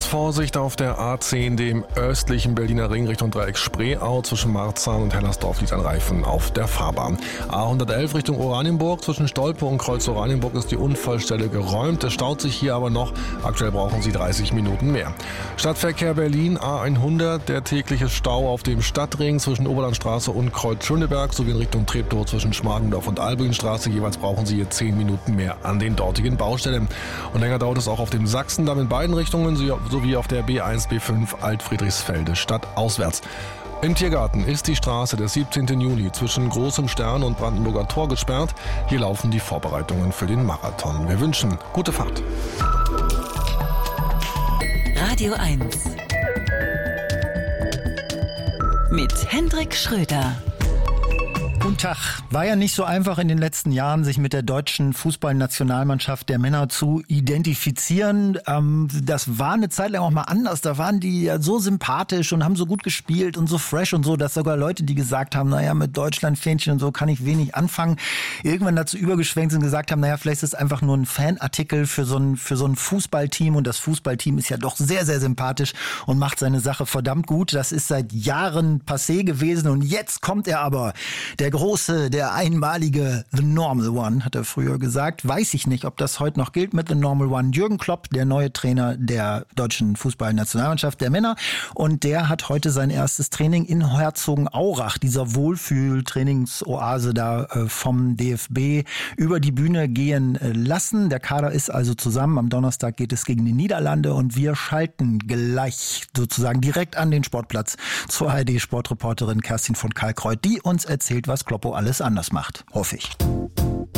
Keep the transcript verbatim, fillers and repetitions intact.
Vorsicht auf der A zehn, dem östlichen Berliner Ring Richtung Dreieck Spreeau. Zwischen Marzahn und Hellersdorf liegt ein Reifen auf der Fahrbahn. A hundertelf Richtung Oranienburg. Zwischen Stolpe und Kreuz Oranienburg ist die Unfallstelle geräumt. Es staut sich hier aber noch. Aktuell brauchen Sie dreißig Minuten mehr. Stadtverkehr Berlin, A hundert. Der tägliche Stau auf dem Stadtring zwischen Oberlandstraße und Kreuz Schöneberg sowie in Richtung Treptow zwischen Schmargendorf und Albuinstraße. Jeweils brauchen Sie hier zehn Minuten mehr an den dortigen Baustellen. Und länger dauert es auch auf dem Sachsendamm in beiden Richtungen sowie auf der B eins B fünf Alt-Friedrichsfelde stadtauswärts. Im Tiergarten ist die Straße des siebzehnten Juni zwischen Großem Stern und Brandenburger Tor gesperrt. Hier laufen die Vorbereitungen für den Marathon. Wir wünschen gute Fahrt. Radio eins mit Hendrik Schröder. Guten Tag. War ja nicht so einfach in den letzten Jahren, sich mit der deutschen Fußballnationalmannschaft der Männer zu identifizieren. Ähm, das war eine Zeit lang auch mal anders. Da waren die ja so sympathisch und haben so gut gespielt und so fresh und so, dass sogar Leute, die gesagt haben, naja, mit Deutschlandfähnchen und so kann ich wenig anfangen, irgendwann dazu übergeschwenkt sind und gesagt haben, naja, vielleicht ist es einfach nur ein Fanartikel für so ein, für so ein Fußballteam und das Fußballteam ist ja doch sehr, sehr sympathisch und macht seine Sache verdammt gut. Das ist seit Jahren passé gewesen und jetzt kommt er aber, der große, der einmalige The Normal One, hat er früher gesagt. Weiß ich nicht, ob das heute noch gilt mit The Normal One. Jürgen Klopp, der neue Trainer der deutschen Fußballnationalmannschaft der Männer. Und der hat heute sein erstes Training in Herzogenaurach, dieser Wohlfühl-Trainingsoase da äh, vom D F B, über die Bühne gehen äh, lassen. Der Kader ist also zusammen. Am Donnerstag geht es gegen die Niederlande und wir schalten gleich sozusagen direkt an den Sportplatz zur A R D-Sportreporterin Kerstin von Kalkreuth, die uns erzählt, was Kloppo alles anders macht. Hoffe ich.